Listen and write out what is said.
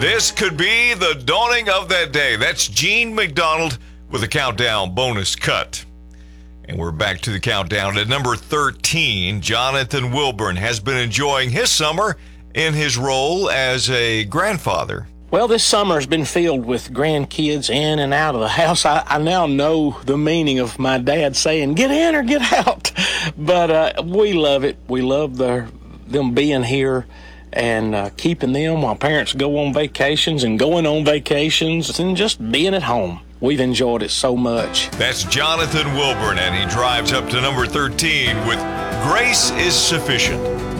This could be the dawning of that day. That's Gene McDonald with a countdown bonus cut. And we're back to the countdown at number 13. Jonathan Wilburn has been enjoying his summer in his role as a grandfather. Well, this summer has been filled with grandkids in and out of the house. I now know the meaning of my dad saying, get in or get out. But we love it. We love them being here and keeping them while parents go on vacations and going on vacations and just being at home. We've enjoyed it so much. That's Jonathan Wilburn, and he drives up to number 13 with Grace is Sufficient.